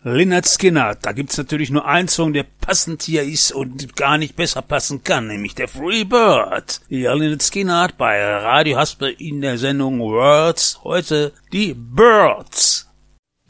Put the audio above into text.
Lynyrd Skynyrd, da gibt's natürlich nur einen Song, der passend hier ist und gar nicht besser passen kann, nämlich der Free Bird. Ja, Lynyrd Skynyrd bei Radio Hasper in der Sendung Words, heute die Birds.